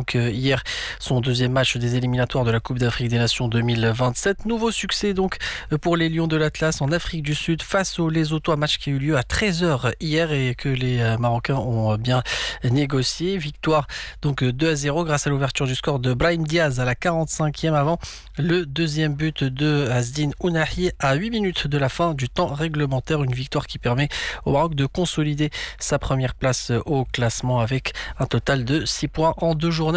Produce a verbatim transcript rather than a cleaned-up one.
donc hier son deuxième match des éliminatoires de la Coupe d'Afrique des Nations deux mille vingt-sept. Nouveau succès donc pour les Lions de l'Atlas en Afrique du Sud face aux Lesotho, un match qui a eu lieu à treize heures hier et que les Marocains ont bien négocié. Victoire donc deux à zéro grâce à l'ouverture du score de Brahim Diaz à la quarante-cinquième avant le deuxième but de Asdine Ounahi à huit minutes de la fin du temps réglementaire. Une victoire qui permet au Maroc de consolider sa première place au classement avec un total de six points en deux journées.